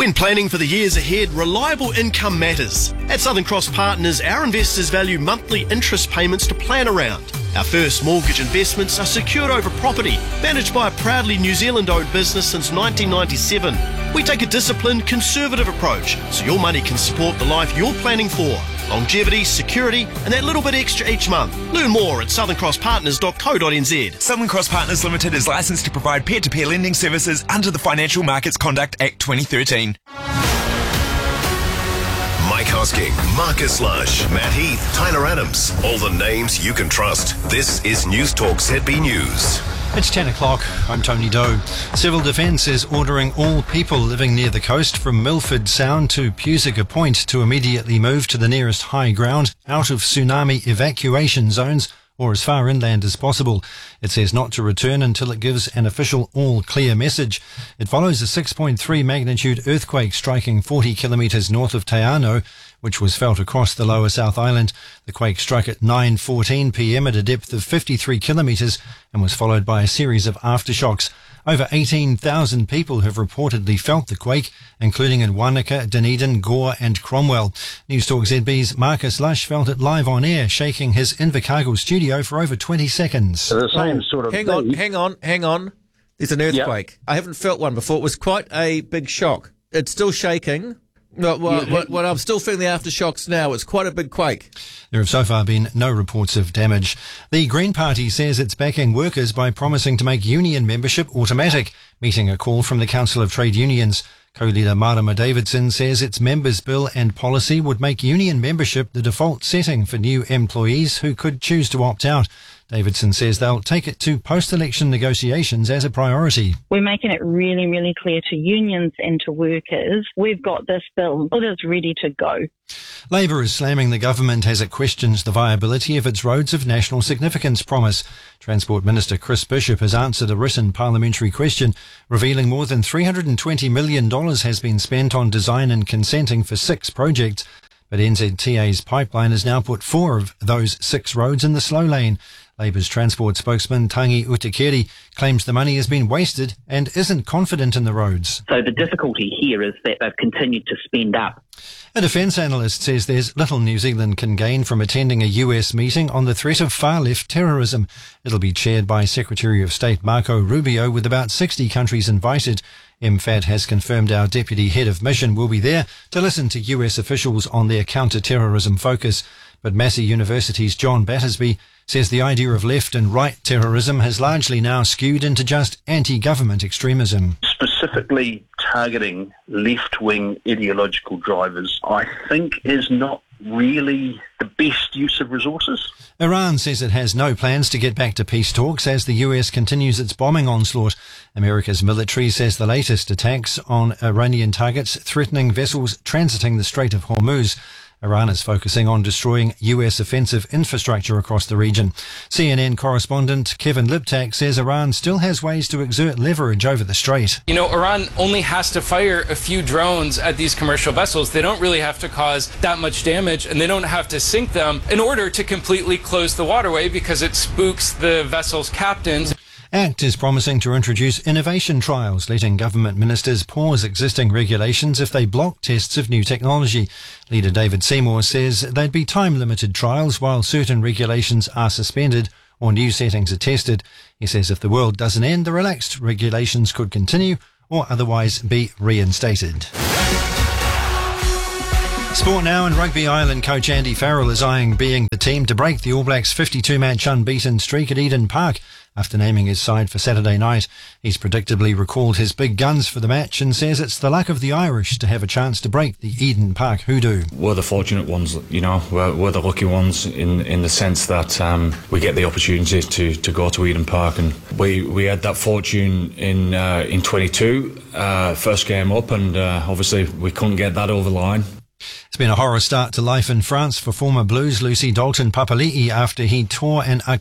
When planning for the years ahead, reliable income matters. At Southern Cross Partners, our investors value monthly interest payments to plan around. Our first mortgage investments are secured over property, managed by a proudly New Zealand-owned business since 1997. We take a disciplined, conservative approach so your money can support the life you're planning for. Longevity, security, and that little bit extra each month. Learn more at southerncrosspartners.co.nz. Southern Cross Partners Limited is licensed to provide peer-to-peer lending services under the Financial Markets Conduct Act 2013. Mike Hosking, Marcus Lush, Matt Heath, Tyler Adams. All the names you can trust. This is News Talk ZB News. It's 10 o'clock. I'm Tony Doe. Civil Defence is ordering all people living near the coast from Milford Sound to Pusica Point to immediately move to the nearest high ground out of tsunami evacuation zones or as far inland as possible. It says not to return until it gives an official all-clear message. It follows a 6.3 magnitude earthquake striking 40 kilometres north of Te Anau, which was felt across the lower South Island. The quake struck at 9:14 p.m. at a depth of 53 kilometres and was followed by a series of aftershocks. Over 18,000 people have reportedly felt the quake, including in Wanaka, Dunedin, Gore and Cromwell. News Talk ZB's Marcus Lush felt it live on air, shaking his Invercargill studio for over 20 seconds. So the same sort of Hang on. There's an earthquake. Yep. I haven't felt one before. It was quite a big shock. It's still shaking. Well, I'm still feeling the aftershocks now. It's quite a big quake. There have so far been no reports of damage. The Green Party says it's backing workers by promising to make union membership automatic, meeting a call from the Council of Trade Unions. Co-leader Marama Davidson says its members' bill and policy would make union membership the default setting for new employees who could choose to opt out. Davidson says they'll take it to post-election negotiations as a priority. We're making it really, really clear to unions and to workers, we've got this bill. It is ready to go. Labor is slamming the government as it questions the viability of its Roads of National Significance promise. Transport Minister Chris Bishop has answered a written parliamentary question, revealing more than $320 million has been spent on design and consenting for 6 projects. But NZTA's pipeline has now put 4 of those 6 roads in the slow lane. Labour's transport spokesman Tangi Utikeri claims the money has been wasted and isn't confident in the roads. So the difficulty here is that they've continued to spend up. A defence analyst says there's little New Zealand can gain from attending a US meeting on the threat of far-left terrorism. It'll be chaired by Secretary of State Marco Rubio with about 60 countries invited. MFAT has confirmed our deputy head of mission will be there to listen to US officials on their counter-terrorism focus. But Massey University's John Battersby says the idea of left and right terrorism has largely now skewed into just anti-government extremism. specifically targeting left-wing ideological drivers, I think is not really the best use of resources. Iran says it has no plans to get back to peace talks as the US continues its bombing onslaught. America's military says the latest attacks on Iranian targets threatening vessels transiting the Strait of Hormuz. Iran is focusing on destroying US offensive infrastructure across the region. CNN correspondent Kevin Liptak says Iran still has ways to exert leverage over the strait. You know, Iran only has to fire a few drones at these commercial vessels. They don't really have to cause that much damage, and they don't have to sink them in order to completely close the waterway because it spooks the vessel's captains. ACT is promising to introduce innovation trials, letting government ministers pause existing regulations if they block tests of new technology. Leader David Seymour says they'd be time-limited trials while certain regulations are suspended or new settings are tested. He says if the world doesn't end, the relaxed regulations could continue or otherwise be reinstated. Sport now, and Rugby Ireland coach Andy Farrell is eyeing being the team to break the All Blacks' 52-match unbeaten streak at Eden Park after naming his side for Saturday night. He's predictably recalled his big guns for the match and says it's the luck of the Irish to have a chance to break the Eden Park hoodoo. We're the fortunate ones, you know, we're the lucky ones in the sense that we get the opportunity to go to Eden Park, and we had that fortune in 22, first game up, and obviously we couldn't get that over the line. It's been a horror start to life in France for former Blues Lucy Dalton Papali'i after he tore an